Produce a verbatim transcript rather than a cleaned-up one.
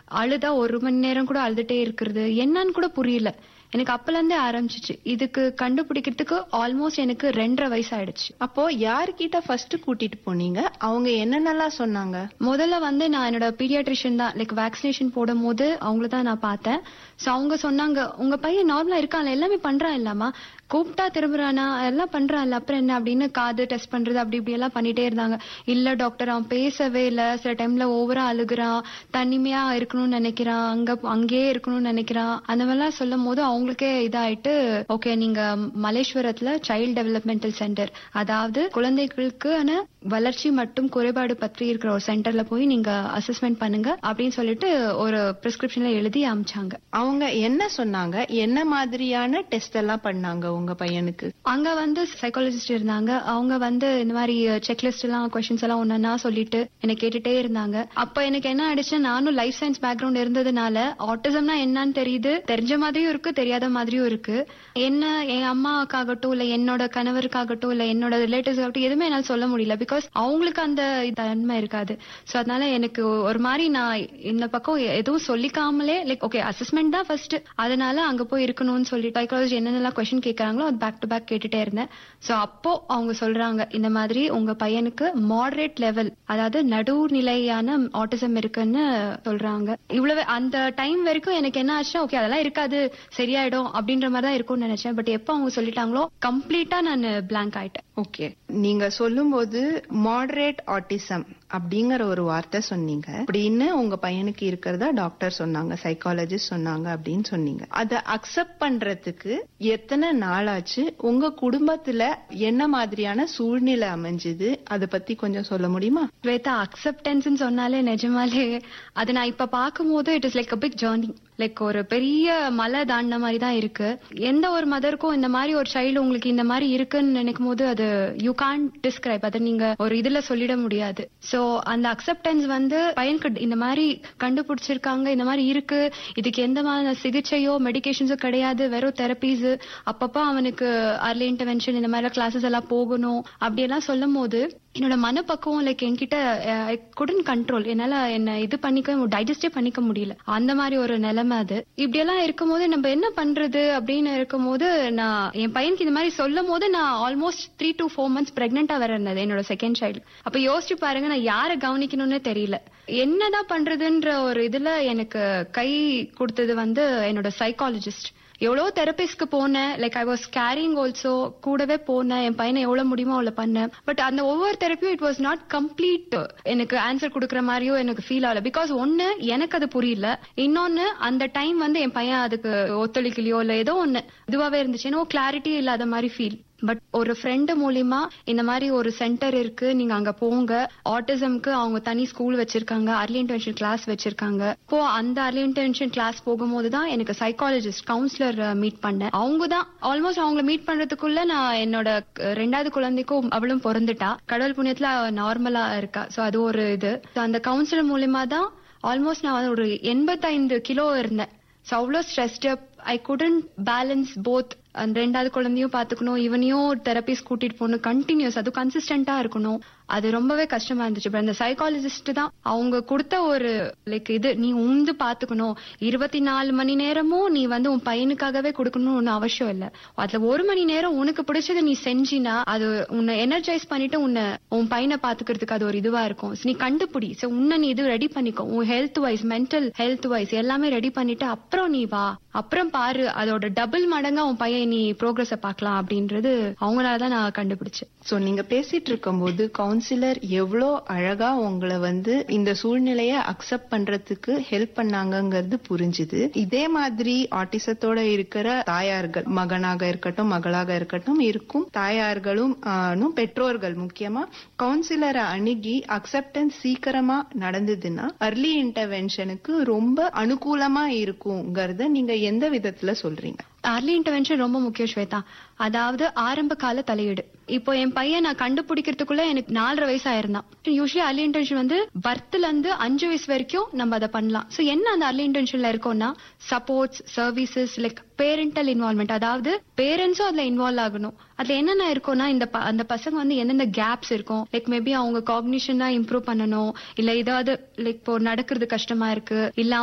அழுதா ஒரு மணி நேரம் கூட அழுதுட்டே இருக்கிறது என்னன்னு கூட புரியல. எனக்கு அப்பல இருந்தே ஆரம்பிச்சிச்சு. இதுக்கு கண்டுபிடிக்கிறதுக்கு ஆல்மோஸ்ட் எனக்கு ரெண்டரை வயசு ஆயிடுச்சு. அப்போ யாருக்கிட்ட ஃபர்ஸ்ட் கூட்டிட்டு போனீங்க? அவங்க என்னென்னலாம் சொன்னாங்க? முதல்ல வந்து நான் என்னோட பீடியாட்ரிஷியன் தான் லைக் வேக்சினேஷன் போடும் போது அவங்கள தான் நான் பார்த்தேன். சோ அவங்க சொன்னாங்க, உங்க பையன் நார்மலா இருக்கான்ல, எல்லாமே பண்றான் இல்லாமா, கூப்பிட்டா திரும்புறானா, எல்லாம் பண்றான்ல, அப்புறம் என்ன அப்படின்னு காது டெஸ்ட் பண்றது அப்படி இப்படி எல்லாம் பண்ணிட்டே இருந்தாங்க. இல்ல டாக்டர், அவன் பேசவே இல்ல, சில டைம்ல ஓவரா அழுகுறான், தனிமையா இருக்கணும்னு நினைக்கிறான், அங்க அங்கேயே இருக்கணும்னு நினைக்கிறான், அந்த மாதிரிலாம் சொல்லும் போது அவங்களுக்கே இதாயிட்டு, ஓகே நீங்க மலேஸ்வரத்துல சைல்ட் டெவலப்மெண்டல் சென்டர், அதாவது குழந்தைகளுக்கான வளர்ச்சி மற்றும் குறைபாடு பற்றி இருக்கிற ஒரு சென்டர்ல போய் நீங்க அசஸ்மெண்ட் பண்ணுங்க அப்படின்னு சொல்லிட்டு ஒரு பிரிஸ்கிரிப்ஷன்ல எழுதி அமிச்சாங்க. அவங்க என்ன சொன்னாங்க? என்ன மாதிரியான டெஸ்ட் எல்லாம் பண்ணாங்க உங்க பையனுக்கு? அங்க வந்து சைக்காலஜிஸ்ட் இருந்தாங்க. அவங்க வந்து இந்த மாதிரி செக்லிஸ்ட் எல்லாம் கொஸ்டின்ஸ் எல்லாம் ஒன்னா சொல்லிட்டு என்ன கேட்டுட்டே இருந்தாங்க. அப்ப எனக்கு என்ன ஆயிடுச்சு, நானும் லைஃப் சயின்ஸ் பேக்ரவுண்ட் இருந்ததுனால ஆட்டிசம்னா என்னன்னு தெரியுது, தெரிஞ்ச மாதிரியும் இருக்கு, தெரியாத மாதிரியும் இருக்கு. என்ன என் அம்மாக்காகட்டும் இல்ல என்னோட கணவருக்காகட்டும் இல்ல என்னோட ரிலேட்டிவ்ஸ் ஆகட்டும் எதுவுமே என்னால சொல்ல முடியல. பிகாஸ் அவங்களுக்கு அந்த தன்மை இருக்காது. சோ அதனால எனக்கு ஒரு மாதிரி நான் இந்த பக்கம் எதுவும் சொல்லிக்காமலே லைக் ஓகே அசஸ்மெண்ட் தான் ஃபர்ஸ்ட், அதனால அங்க போய் இருக்கணும்னு சொல்லி சைக்காலஜி என்னென்னலாம் கொஸ்டின் கேட்கறாங்களோ அது பேக் டு பேக் கேட்டுட்டே இருந்தேன். சோ அப்போ அவங்க சொல்றாங்க, இந்த மாதிரி உங்க பையனுக்கு மாடரேட் லெவல், அதாவது நடுநிலையான ஆட்டிசம் இருக்குன்னு சொல்றாங்க. இவ்வளவு அந்த டைம் வரைக்கும் எனக்கு என்ன ஆச்சு, ஓகே அதெல்லாம் இருக்காது சரியாயிடும் அப்படின்ற மாதிரி தான் இருக்கும்னு நினைச்சேன். பட் எப்ப அவங்க சொல்லிட்டாங்களோ கம்ப்ளீட்டா நான் பிளாங்க் ஆயிட்டேன். ஓகே, நீங்க சொல்லும் போது மாடரேட் ஆட்டிசம் அப்படிங்கிற ஒரு வார்த்தை சொன்னீங்க. அப்படின்னு உங்க பையனுக்கு இருக்கிறதா டாக்டர் சொன்னாங்க, சைக்காலஜிஸ்ட் சொன்னாங்க அப்படின்னு சொன்னீங்க. அதை அக்செப்ட் பண்றதுக்கு எத்தனை நாள் ஆச்சு? உங்க குடும்பத்துல என்ன மாதிரியான சூழ்நிலை அமைஞ்சது, அதை பத்தி கொஞ்சம் சொல்ல முடியுமா? ஸ்வேதா, அக்செப்டன்ஸ் சொன்னாலே நிஜமாலே அது நான் இப்ப பார்க்கும் போது it is like a big journey. Like ஒரு பெரிய மலை தாண்டின மாதிரி தான் இருக்கு. எந்த ஒரு மதருக்கும் இந்த மாதிரி ஒரு சைல்டு உங்களுக்கு இந்த மாதிரி இருக்குன்னு நினைக்கும் போது அது யூ கான்ட் டிஸ்கிரைப், அதை நீங்க ஒரு இதுல சொல்லிட முடியாது. சோ அந்த அக்செப்டன்ஸ் வந்து பையனுக்கு இந்த மாதிரி கண்டுபிடிச்சிருக்காங்க, இந்த மாதிரி இருக்கு, இதுக்கு எந்த மாதிரி சிகிச்சையோ மெடிகேஷன்ஸோ கிடையாது, வெறும் தெரப்பீஸ், அப்பப்ப அவனுக்கு அர்லி இன்டர்வென்ஷன் இந்த மாதிரி கிளாஸஸ் எல்லாம் போகணும் அப்படியெல்லாம் சொல்லும் போது என்னோட மனப்பக்குவம் லைக் என்கிட்ட ஐ குடன்ட் கண்ட்ரோல், என்னால என்ன இது பண்ணிக்க டைஜஸ்டே பண்ணிக்க முடியல, அந்த மாதிரி ஒரு நிலைமை அது. இப்படி எல்லாம் இருக்கும் போது நம்ம என்ன பண்றது அப்படின்னு இருக்கும் போது நான் என் பையனுக்கு இந்த மாதிரி சொல்லும் போது நான் almost three to four months பிரெக்னெண்டா வேற இருந்தது, என்னோட செகண்ட் சைல்டு. அப்ப யோசிச்சு பாருங்க, நான் யாரை கவனிக்கணும்னு தெரியல, என்னதான் பண்றதுன்ற ஒரு இதுல எனக்கு கை கொடுத்தது வந்து என்னோட சைக்காலஜிஸ்ட். எவ்வளவு தெரபிஸ்ட்க்கு போனேன், like I was carrying also, கூடவே போனேன், என் பையனை எவ்வளவு முடியுமோ அவ்வளவு பண்ணேன். பட் அந்த ஒவ்வொரு தெரப்பியும் இட் வாஸ் நாட் கம்ப்ளீட், எனக்கு ஆன்சர் கொடுக்கற மாதிரியோ எனக்கு ஃபீல் ஆகல. பிகாஸ் ஒன்னு எனக்கு அது புரியல, இன்னொன்னு அந்த டைம் வந்து என் பையன் அதுக்கு ஒத்துழைக்கலையோ இல்ல ஏதோ ஒன்னு இதுவாவே இருந்துச்சு, ஏன்னா கிளாரிட்டி இல்லாத மாதிரி ஃபீல். பட் ஒரு ஃப்ரெண்டு மூலியமா இந்த மாதிரி ஒரு சென்டர் இருக்கு, நீங்க அங்க போங்க, ஆட்டிசம்க்கு அவங்க தனி ஸ்கூல் வச்சிருக்காங்க, அர்லி இன்டர்வென்ஷன் கிளாஸ் வச்சிருக்காங்க. இப்போ அந்த அர்லி இன்டர்வென்ஷன் கிளாஸ் போகும்போது தான் எனக்கு சைக்காலஜிஸ்ட் கவுன்சிலர் மீட் பண்ணேன். அவங்க தான் ஆல்மோஸ்ட் அவங்கள மீட் பண்றதுக்குள்ள நான் என்னோட ரெண்டாவது குழந்தைக்கும் அவளும் பிறந்துட்டா, கடவுள் புண்ணியத்துல நார்மலா இருக்கா. சோ அது ஒரு இது. அந்த கவுன்சிலர் மூலியமா தான் ஆல்மோஸ்ட் நான் ஒரு எண்பத்தைந்து கிலோ இருந்தேன். சோ அவ்வளோ ஸ்ட்ரெஸ்ட் அப், ஐ குடன்ட் பேலன்ஸ் போத். அந்த ரெண்டாவது குழந்தையும் பாத்துக்கணும், இவனையும் தெரபிஸ் கூட்டிட்டு போகணும், கண்டினியூஸ், அது கன்சிஸ்டன்டா இருக்கணும். அது ரொம்பவே கஷ்டமா இருந்துச்சு. அந்த சைக்காலஜிஸ்ட் தான் அவங்க கொடுத்த ஒரு லைக் இது, நீ உந்து பாத்துக்கணும், இருபத்தி நாலு மணி நேரமும் நீ வந்து உன் பையனுக்காகவே கொடுக்கணும்னு ஒன்னும் அவசியம் இல்ல, அதுல ஒரு மணி நேரம் உனக்கு பிடிச்சது நீ செஞ்சினா அது உன்னை எனர்ஜைஸ் பண்ணிட்டு உன்னை உன் பையனை பாத்துக்கிறதுக்கு அது ஒரு இதுவா இருக்கும். நீ கண்டுபிடி, உன்னை நீ இது ரெடி பண்ணிக்கோ, உன் health wise mental health wise எல்லாமே ரெடி பண்ணிட்டு அப்புறம் நீ வா, அப்புறம் பாரு, அதோட டபுள் மடங்கா உன் பையன் நீ ப்ரோக்ரஸ் பாக்கலாம் அப்படின்றது அவங்களாலதான் நான் கண்டுபிடிச்சேன். சோ நீங்க பேசிட்டு இருக்கும் போது கவுன்சிலர் எவ்வளோ அழகா உங்களை வந்து இந்த சூழ்நிலைய அக்செப்ட் பண்றதுக்கு ஹெல்ப் பண்ணாங்கிறது புரிஞ்சுது. இதே மாதிரி ஆட்டிசத்தோட இருக்கிற தாயார்கள், மகனாக இருக்கட்டும் மகளாக இருக்கட்டும், இருக்கும் தாயார்களும் பெற்றோர்கள் முக்கியமா கவுன்சிலரை அணுகி அக்செப்டன்ஸ் சீக்கிரமா நடந்ததுன்னா அர்லி இன்டர்வென்ஷனுக்கு ரொம்ப அனுகூலமா இருக்குங்கிறத நீங்க எந்த விதத்துல சொல்றீங்க? அர்லி இன்டர்வென்ஷன் ரொம்ப முக்கியம் ஸ்வேதா. அதாவது ஆரம்ப கால தலையீடு. இப்போ என் பையன் நான் கண்டுபிடிக்கிறதுக்குள்ள எனக்கு நாலரை வயசு ஆயிருந்தான். யூஸ்வலி அர்லி இன்டர்வென்ஷன் வந்து பர்த்ல இருந்து அஞ்சு வயசு வரைக்கும் நம்ம அதை பண்ணலாம். சோ என்ன அந்த அர்லி இன்டர்வென்ஷன்ல இருக்கோம்னா supports services like parental involvement, அதாவது பேரண்ட்ஸும் அதுல இன்வால்வ் ஆகணும். அதுல என்னென்ன இருக்கும்னா இந்த அந்த பசங்க வந்து எந்தெந்த கேப்ஸ் இருக்கும், லைக் மேபி அவங்க காக்னிஷன் தான் இம்ப்ரூவ் பண்ணணும், இல்ல ஏதாவது லைக் இப்போ நடக்கிறது கஷ்டமா இருக்கு, இல்ல